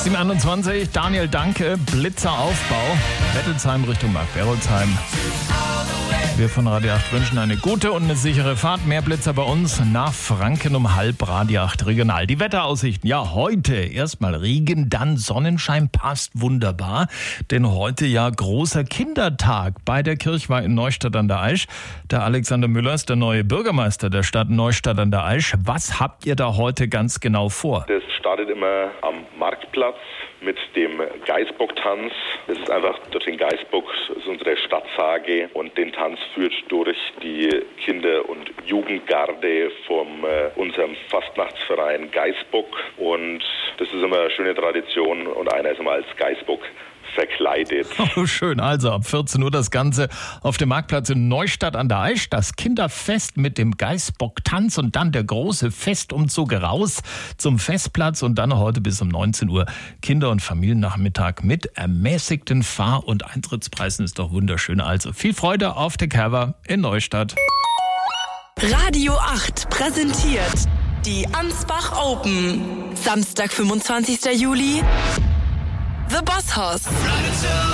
7:21, Daniel Danke, Blitzeraufbau, Bettelsheim Richtung Mark-Berolzheim. Wir von Radio 8 wünschen eine gute und eine sichere Fahrt. Mehr Blitzer bei uns nach Franken um 7:30, Radio 8 Regional. Die Wetteraussichten, ja heute erstmal Regen, dann Sonnenschein, passt wunderbar. Denn heute ja großer Kindertag bei der Kirchweih in Neustadt an der Aisch. Der Alexander Müller ist der neue Bürgermeister der Stadt Neustadt an der Aisch. Was habt ihr da heute ganz genau vor? Das startet immer am Marktplatz mit dem Geißbock-Tanz. Das ist einfach durch den Geißbock, das ist unsere Stadtsage, und den Tanz führt durch die Kinder- und Jugendgarde von unserem Fastnachtsverein Geißbock, und das ist immer eine schöne Tradition, und einer ist immer als Geißbock verkleidet. Oh, schön. Also ab 14 Uhr das Ganze auf dem Marktplatz in Neustadt an der Aisch. Das Kinderfest mit dem Geißbock-Tanz und dann der große Festumzug raus zum Festplatz und dann heute bis um 19 Uhr Kinder- und Familiennachmittag mit ermäßigten Fahr- und Eintrittspreisen. Ist doch wunderschön. Also viel Freude auf der Kerwa in Neustadt. Radio 8 präsentiert die Ansbach Open. Samstag, 25. Juli. The Boss House.